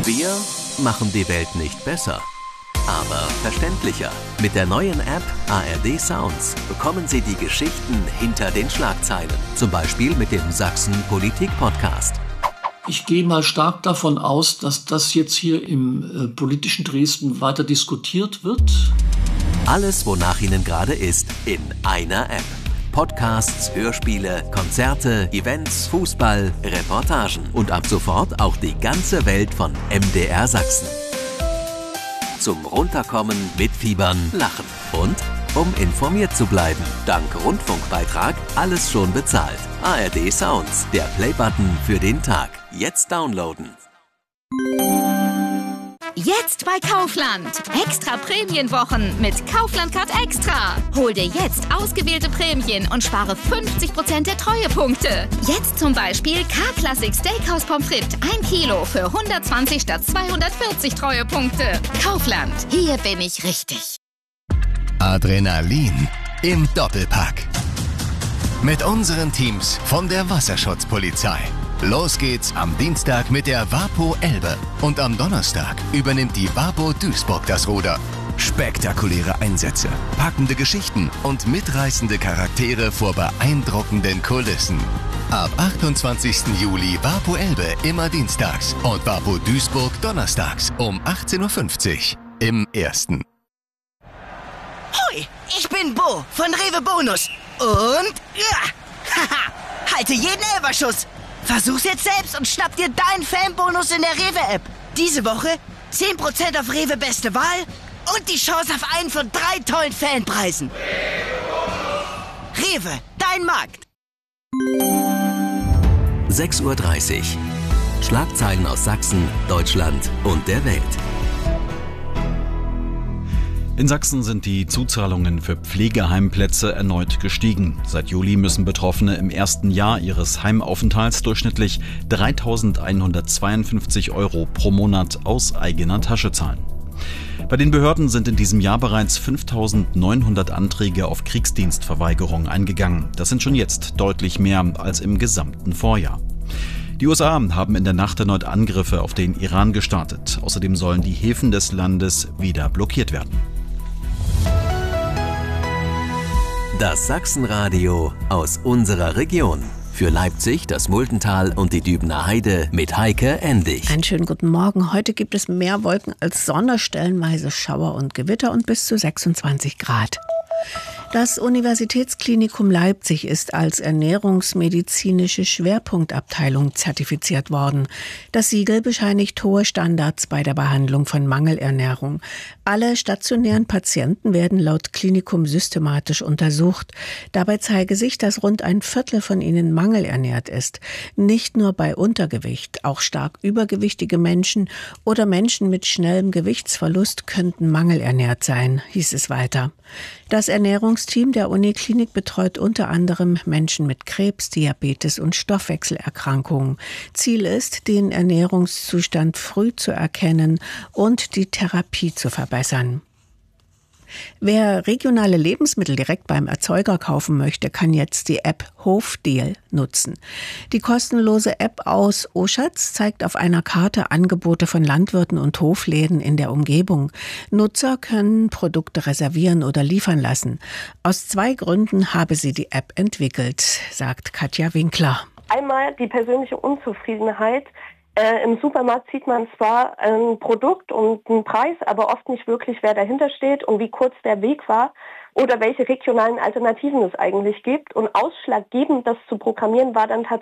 Wir machen die Welt nicht besser, aber verständlicher. Mit der neuen App ARD Sounds bekommen Sie die Geschichten hinter den Schlagzeilen. Zum Beispiel mit dem Sachsen Politik Podcast. Ich gehe mal stark davon aus, dass das jetzt hier im politischen Dresden weiter diskutiert wird. Alles, wonach Ihnen gerade ist, in einer App. Podcasts, Hörspiele, Konzerte, Events, Fußball, Reportagen und ab sofort auch die ganze Welt von MDR Sachsen. Zum Runterkommen, mitfiebern, lachen und um informiert zu bleiben. Dank Rundfunkbeitrag alles schon bezahlt. ARD Sounds, der Playbutton für den Tag. Jetzt downloaden. Jetzt bei Kaufland. Extra Prämienwochen mit Kaufland Card Extra. Hol dir jetzt ausgewählte Prämien und spare 50% der Treuepunkte. Jetzt zum Beispiel K-Classic Steakhouse Pommes frites 1 Kilo für 120 statt 240 Treuepunkte. Kaufland, hier bin ich richtig. Adrenalin im Doppelpack. Mit unseren Teams von der Wasserschutzpolizei. Los geht's am Dienstag mit der Wapo Elbe und am Donnerstag übernimmt die Wapo Duisburg das Ruder. Spektakuläre Einsätze, packende Geschichten und mitreißende Charaktere vor beeindruckenden Kulissen. Ab 28. Juli Wapo Elbe immer dienstags und Wapo Duisburg donnerstags um 18.50 Uhr im Ersten. Hoi, ich bin Bo von Rewe Bonus und haha, halte jeden Elferschuss. Versuch's jetzt selbst und schnapp dir deinen Fanbonus in der Rewe-App. Diese Woche 10% auf Rewe Beste Wahl und die Chance auf einen von 3 tollen Fanpreisen. Rewe, dein Markt. 6:30 Uhr. Schlagzeilen aus Sachsen, Deutschland und der Welt. In Sachsen sind die Zuzahlungen für Pflegeheimplätze erneut gestiegen. Seit Juli müssen Betroffene im ersten Jahr ihres Heimaufenthalts durchschnittlich 3.152 € pro Monat aus eigener Tasche zahlen. Bei den Behörden sind in diesem Jahr bereits 5.900 Anträge auf Kriegsdienstverweigerung eingegangen. Das sind schon jetzt deutlich mehr als im gesamten Vorjahr. Die USA haben in der Nacht erneut Angriffe auf den Iran gestartet. Außerdem sollen die Häfen des Landes wieder blockiert werden. Das Sachsenradio aus unserer Region. Für Leipzig, das Muldental und die Dübener Heide mit Heike Endig. Einen schönen guten Morgen. Heute gibt es mehr Wolken als Sonne, stellenweise Schauer und Gewitter und bis zu 26 Grad. Das Universitätsklinikum Leipzig ist als ernährungsmedizinische Schwerpunktabteilung zertifiziert worden. Das Siegel bescheinigt hohe Standards bei der Behandlung von Mangelernährung. Alle stationären Patienten werden laut Klinikum systematisch untersucht. Dabei zeige sich, dass rund ein Viertel von ihnen mangelernährt ist. Nicht nur bei Untergewicht, auch stark übergewichtige Menschen oder Menschen mit schnellem Gewichtsverlust könnten mangelernährt sein, hieß es weiter. Das Ernährungsteam der Uniklinik betreut unter anderem Menschen mit Krebs, Diabetes und Stoffwechselerkrankungen. Ziel ist, den Ernährungszustand früh zu erkennen und die Therapie zu verbessern. Wer regionale Lebensmittel direkt beim Erzeuger kaufen möchte, kann jetzt die App Hofdeal nutzen. Die kostenlose App aus Oschatz zeigt auf einer Karte Angebote von Landwirten und Hofläden in der Umgebung. Nutzer können Produkte reservieren oder liefern lassen. Aus 2 Gründen habe sie die App entwickelt, sagt Katja Winkler. Einmal die persönliche Unzufriedenheit. Im Supermarkt sieht man zwar ein Produkt und einen Preis, aber oft nicht wirklich, wer dahinter steht und wie kurz der Weg war oder welche regionalen Alternativen es eigentlich gibt. Und ausschlaggebend, das zu programmieren, war dann tatsächlich